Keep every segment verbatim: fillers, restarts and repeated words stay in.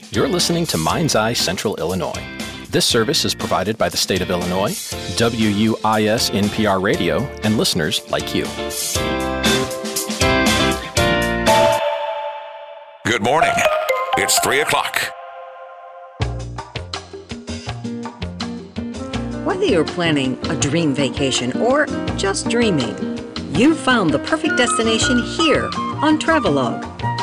You're listening to Mind's Eye Central Illinois. This service is provided by the state of Illinois, W U I S N P R Radio, and listeners like you. Good morning. It's three o'clock. Whether you're planning a dream vacation or just dreaming, you've found the perfect destination here on Travelogue.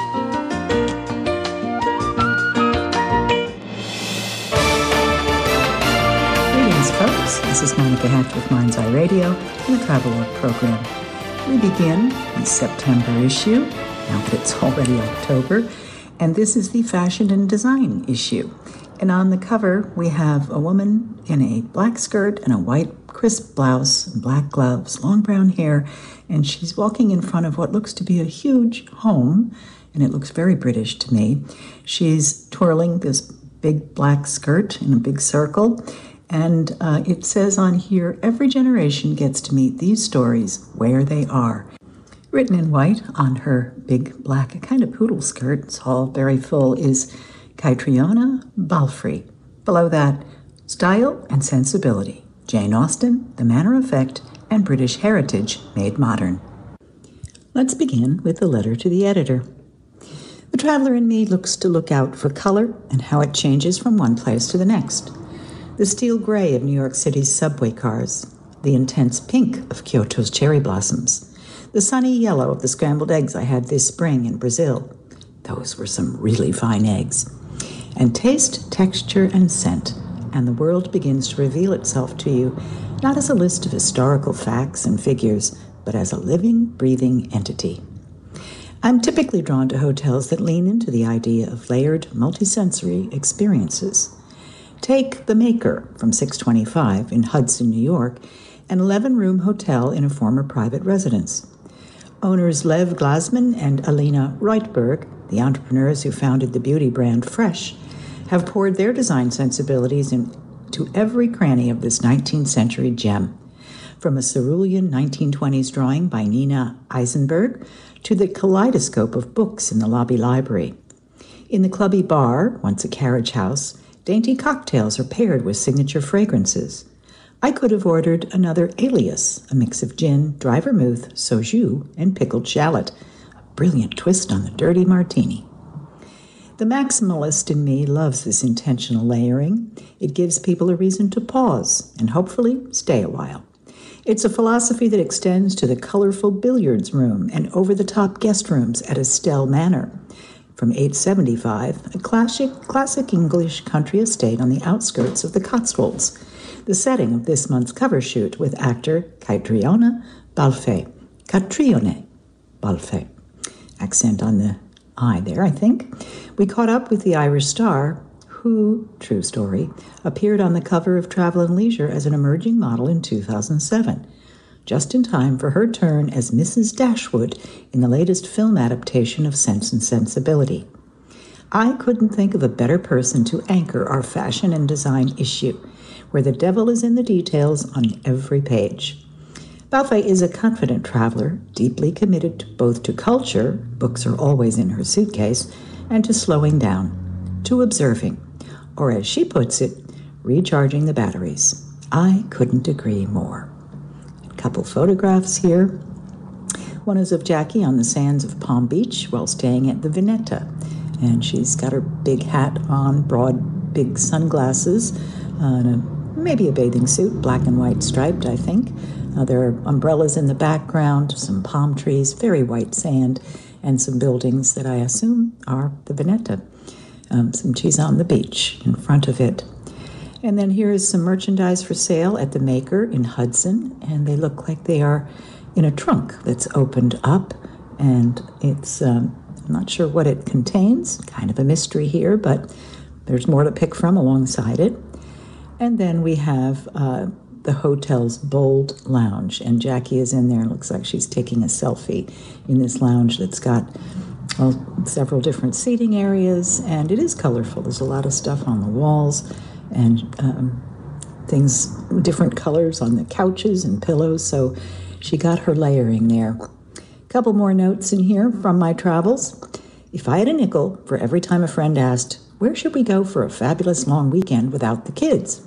Greetings, folks. This is Monica Hecht with Mind's Eye Radio and the Travelogue program. We begin the September issue, now that it's already October, and this is the fashion and design issue. And on the cover, we have a woman in a black skirt and a white crisp blouse and black gloves, long brown hair, and she's walking in front of what looks to be a huge home, and it looks very British to me. She's twirling this big black skirt in a big circle, and uh, it says on here, every generation gets to meet these stories where they are. Written in white on her big black kind of poodle skirt, it's all very full, is Caitriona Balfe. Below that, Style and Sensibility, Jane Austen, The Manner Effect, and British Heritage Made Modern. Let's begin with the letter to the editor. The traveler in me looks to look out for color and how it changes from one place to the next. The steel gray of New York City's subway cars, the intense pink of Kyoto's cherry blossoms, the sunny yellow of the scrambled eggs I had this spring in Brazil. Those were some really fine eggs. And taste, texture, and scent, and the world begins to reveal itself to you, not as a list of historical facts and figures, but as a living, breathing entity. I'm typically drawn to hotels that lean into the idea of layered, multisensory experiences. Take The Maker from six twenty-five in Hudson, New York, an eleven-room hotel in a former private residence. Owners Lev Glasman and Alina Reutberg, the entrepreneurs who founded the beauty brand Fresh, have poured their design sensibilities into every cranny of this nineteenth century gem, from a cerulean nineteen twenties drawing by Nina Eisenberg to the kaleidoscope of books in the lobby library. In the clubby bar, once a carriage house, dainty cocktails are paired with signature fragrances. I could have ordered another alias, a mix of gin, dry vermouth, soju, and pickled shallot, a brilliant twist on the dirty martini. The maximalist in me loves this intentional layering. It gives people a reason to pause and hopefully stay a while. It's a philosophy that extends to the colorful billiards room and over-the-top guest rooms at Estelle Manor. From eight seventy-five, a classic, classic English country estate on the outskirts of the Cotswolds, the setting of this month's cover shoot with actor Caitriona Balfe. Catrione Balfe. Accent on the I there, I think. We caught up with the Irish star, who, true story, appeared on the cover of Travel and Leisure as an emerging model in two thousand seven, just in time for her turn as Missus Dashwood in the latest film adaptation of Sense and Sensibility. I couldn't think of a better person to anchor our fashion and design issue, where the devil is in the details on every page. Balfe is a confident traveler, deeply committed to both to culture, books are always in her suitcase, and to slowing down, to observing, or as she puts it, recharging the batteries. I couldn't agree more. A couple photographs here. One is of Jackie on the sands of Palm Beach while staying at the Vinetta, and she's got her big hat on, broad, big sunglasses, uh, and a maybe a bathing suit, black and white striped, I think. Uh, there are umbrellas in the background, some palm trees, very white sand, and some buildings that I assume are the Vinetta. Um, some cheese on the beach in front of it. And then here is some merchandise for sale at the Maker in Hudson, and they look like they are in a trunk that's opened up, and it's, um, I'm not sure what it contains, kind of a mystery here, but there's more to pick from alongside it. And then we have uh, the hotel's bold lounge, and Jackie is in there. It looks like she's taking a selfie in this lounge that's got well, several different seating areas, and it is colorful. There's a lot of stuff on the walls and um, things, different colors on the couches and pillows, so she got her layering there. A couple more notes in here from my travels. If I had a nickel for every time a friend asked, where should we go for a fabulous long weekend without the kids?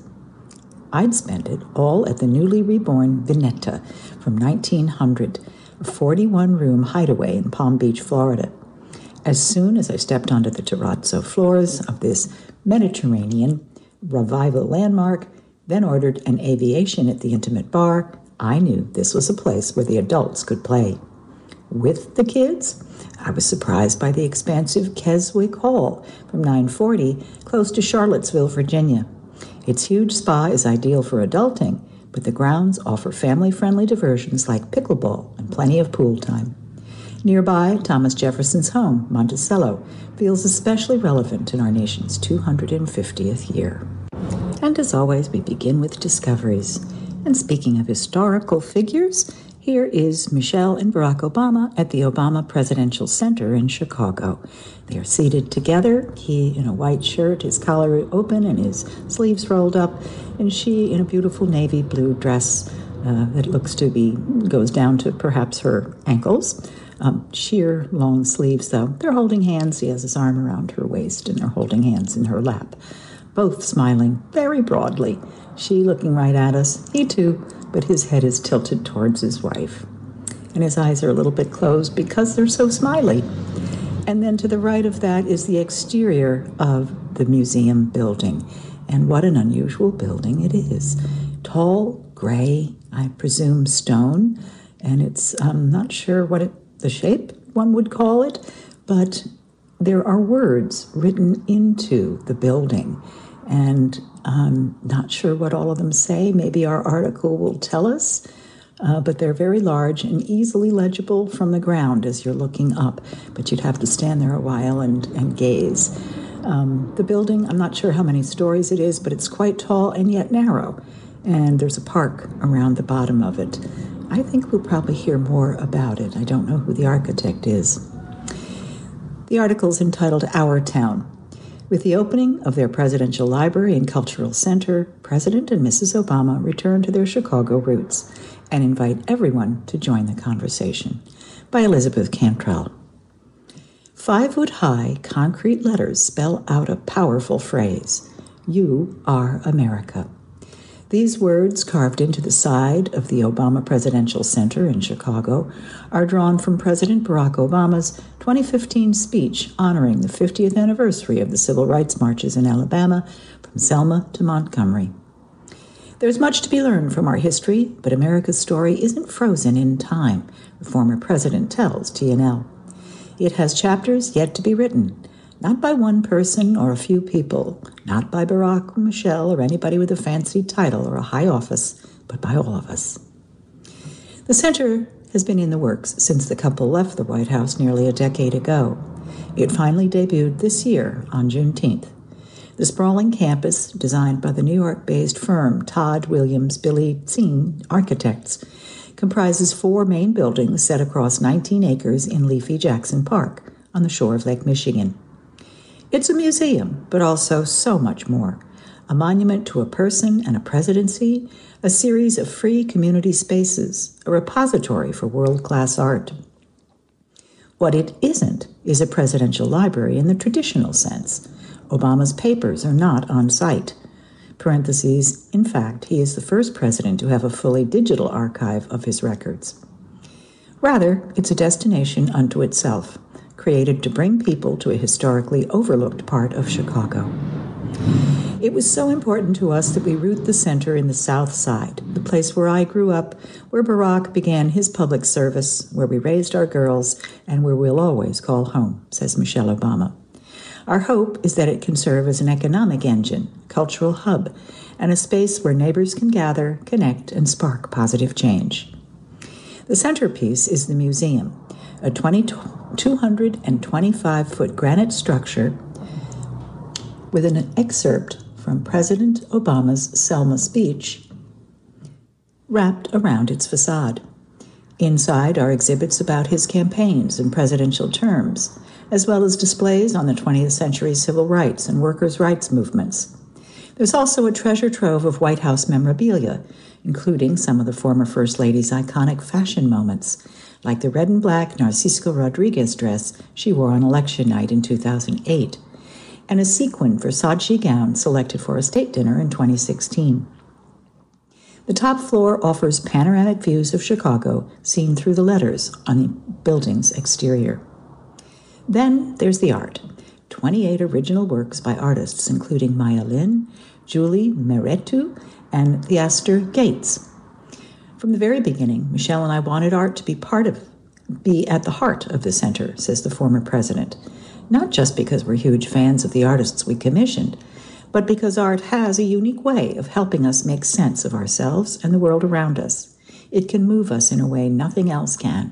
I'd spend it all at the newly reborn Vinetta from nineteen hundred, a forty-one room hideaway in Palm Beach, Florida. As soon as I stepped onto the terrazzo floors of this Mediterranean revival landmark, then ordered an aviation at the intimate bar, I knew this was a place where the adults could play. With the kids, I was surprised by the expansive Keswick Hall from nine forty, close to Charlottesville, Virginia. Its huge spa is ideal for adulting, but the grounds offer family-friendly diversions like pickleball and plenty of pool time. Nearby, Thomas Jefferson's home, Monticello, feels especially relevant in our nation's two hundred fiftieth year. And as always, we begin with discoveries. And speaking of historical figures, here is Michelle and Barack Obama at the Obama Presidential Center in Chicago. They are seated together, he in a white shirt, his collar open and his sleeves rolled up, and she in a beautiful navy blue dress uh, that looks to be, goes down to perhaps her ankles. Um, sheer long sleeves, though. They're holding hands. He has his arm around her waist, and they're holding hands in her lap. Both smiling very broadly. She looking right at us, he too, but his head is tilted towards his wife. And his eyes are a little bit closed because they're so smiley. And then to the right of that is the exterior of the museum building. And what an unusual building it is. Tall, gray, I presume stone, and it's, I'm not sure what it, the shape one would call it, but there are words written into the building. And I'm not sure what all of them say. Maybe our article will tell us. Uh, but they're very large and easily legible from the ground as you're looking up. But you'd have to stand there a while and, and gaze. Um, the building, I'm not sure how many stories it is, but it's quite tall and yet narrow. And there's a park around the bottom of it. I think we'll probably hear more about it. I don't know who the architect is. The article's entitled Our Town. With the opening of their Presidential Library and Cultural Center, President and Missus Obama return to their Chicago roots and invite everyone to join the conversation. By Elizabeth Cantrell. Five-foot-high concrete letters spell out a powerful phrase. You are America. These words, carved into the side of the Obama Presidential Center in Chicago, are drawn from President Barack Obama's twenty fifteen speech honoring the fiftieth anniversary of the Civil Rights Marches in Alabama from Selma to Montgomery. There's much to be learned from our history, but America's story isn't frozen in time, the former president tells T N L. It has chapters yet to be written, not by one person or a few people, not by Barack or Michelle or anybody with a fancy title or a high office, but by all of us. The center has been in the works since the couple left the White House nearly a decade ago. It finally debuted this year on Juneteenth. The sprawling campus, designed by the New York-based firm Todd Williams Billy Tsien Architects, comprises four main buildings set across nineteen acres in leafy Jackson Park on the shore of Lake Michigan. It's a museum, but also so much more. A monument to a person and a presidency, a series of free community spaces, a repository for world-class art. What it isn't is a presidential library in the traditional sense. Obama's papers are not on site. Parentheses, in fact, he is the first president to have a fully digital archive of his records. Rather, it's a destination unto itself, created to bring people to a historically overlooked part of Chicago. It was so important to us that we root the center in the South Side, the place where I grew up, where Barack began his public service, where we raised our girls, and where we'll always call home, says Michelle Obama. Our hope is that it can serve as an economic engine, cultural hub, and a space where neighbors can gather, connect, and spark positive change. The centerpiece is the museum, a two hundred twenty-five foot granite structure with an excerpt from President Obama's Selma speech wrapped around its facade. Inside are exhibits about his campaigns and presidential terms, as well as displays on the twentieth century civil rights and workers' rights movements. There's also a treasure trove of White House memorabilia, including some of the former First Lady's iconic fashion moments, like the red and black Narciso Rodriguez dress she wore on election night in two thousand eight. and a sequin Versace gown selected for a state dinner in twenty sixteen. The top floor offers panoramic views of Chicago seen through the letters on the building's exterior. Then there's the art. twenty-eight original works by artists including Maya Lin, Julie Meretu, and Theaster Gates. From the very beginning, Michelle and I wanted art to be part of, be at the heart of the center, says the former president. Not just because we're huge fans of the artists we commissioned, but because art has a unique way of helping us make sense of ourselves and the world around us. It can move us in a way nothing else can.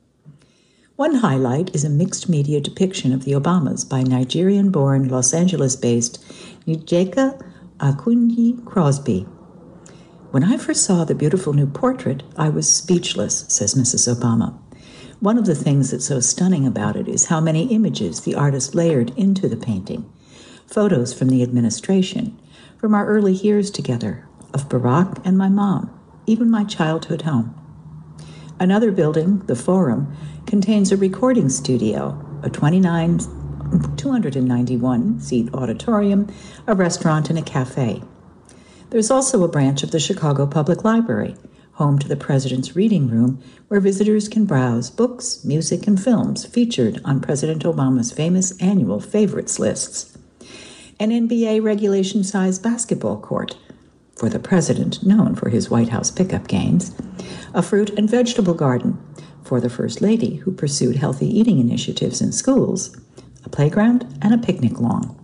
One highlight is a mixed media depiction of the Obamas by Nigerian-born, Los Angeles-based Njeka Akunyi Crosby. When I first saw the beautiful new portrait, I was speechless, says Missus Obama. One of the things that's so stunning about it is how many images the artist layered into the painting. Photos from the administration, from our early years together, of Barack and my mom, even my childhood home. Another building, the Forum, contains a recording studio, a twenty-nine, two hundred ninety-one seat auditorium, a restaurant, and a cafe. There's also a branch of the Chicago Public Library, home to the President's Reading Room, where visitors can browse books, music, and films featured on President Obama's famous annual favorites lists. An N B A regulation-sized basketball court for the president, known for his White House pickup games, a fruit and vegetable garden for the First Lady, who pursued healthy eating initiatives in schools, a playground, and a picnic lawn.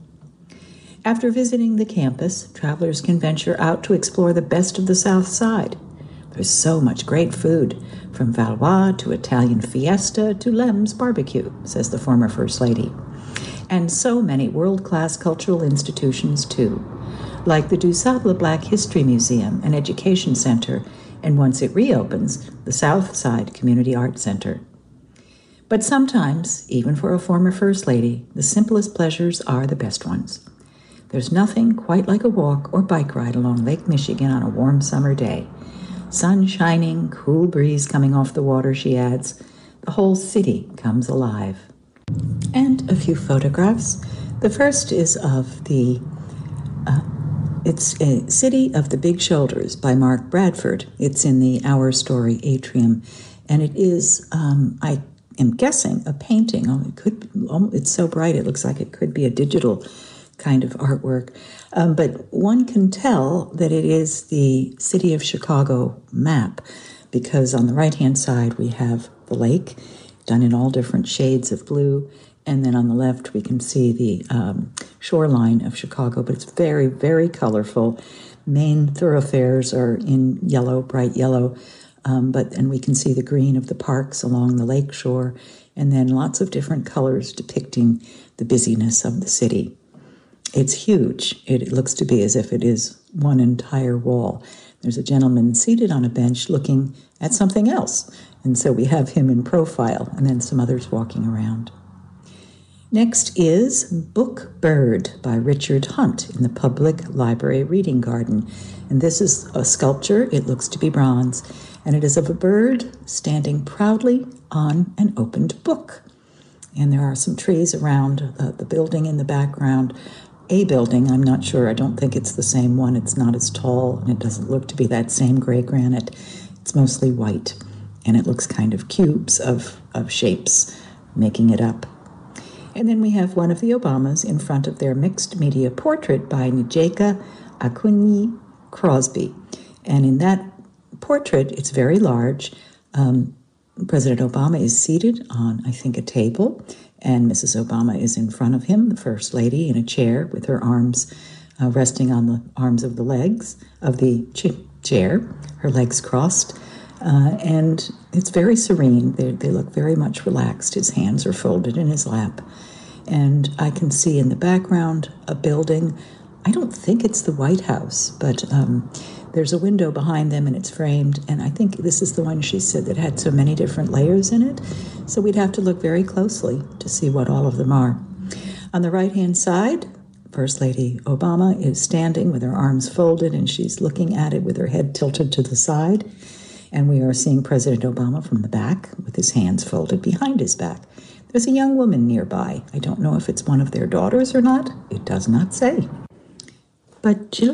After visiting the campus, travelers can venture out to explore the best of the South Side. There's so much great food, from Valois to Italian Fiesta to Lem's Barbecue, says the former First Lady. And so many world-class cultural institutions, too, like the DuSable Black History Museum and Education Center, and once it reopens, the South Side Community Art Center. But sometimes, even for a former First Lady, the simplest pleasures are the best ones. There's nothing quite like a walk or bike ride along Lake Michigan on a warm summer day. Sun shining, cool breeze coming off the water, she adds. The whole city comes alive. And a few photographs. The first is of the, uh, it's a City of the Big Shoulders by Mark Bradford. It's in the Our Story atrium. And it is, um, I am guessing, a painting. Oh, it could, oh, it's so bright it looks like it could be a digital kind of artwork. Um, but one can tell that it is the City of Chicago map, because on the right-hand side we have the lake, done in all different shades of blue, and then on the left we can see the um, shoreline of Chicago, but it's very, very colorful. Main thoroughfares are in yellow, bright yellow, um, but and we can see the green of the parks along the lake shore, and then lots of different colors depicting the busyness of the city. It's huge. It looks to be as if it is one entire wall. There's a gentleman seated on a bench looking at something else. And so we have him in profile, and then some others walking around. Next is Book Bird by Richard Hunt in the Public Library Reading Garden. And this is a sculpture. It looks to be bronze. And it is of a bird standing proudly on an opened book. And there are some trees around uh, the building in the background. A building, I'm not sure. I don't think it's the same one. It's not as tall, and it doesn't look to be that same gray granite. It's mostly white, and it looks kind of cubes of, of shapes making it up. And then we have one of the Obamas in front of their mixed media portrait by Njeka Akunyi Crosby. And in that portrait, it's very large. Um, President Obama is seated on, I think, a table, and Missus Obama is in front of him, the First Lady, in a chair with her arms uh, resting on the arms of the legs of the ch- chair, her legs crossed. Uh, and it's very serene. They, they look very much relaxed. His hands are folded in his lap. And I can see in the background a building. I don't think it's the White House, but um, there's a window behind them and it's framed. And I think this is the one she said that had so many different layers in it. So we'd have to look very closely to see what all of them are. On the right-hand side, First Lady Obama is standing with her arms folded, and she's looking at it with her head tilted to the side. And we are seeing President Obama from the back with his hands folded behind his back. There's a young woman nearby. I don't know if it's one of their daughters or not. It does not say. But Jill